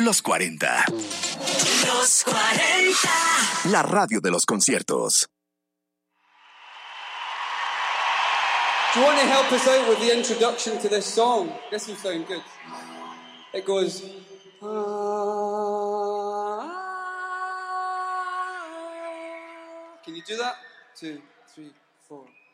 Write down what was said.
Los 40. Los 40. La radio de los conciertos. Do you want to help us out with the introduction to this song? This will sound good. It goes... Can you do that? 2, 3, 4...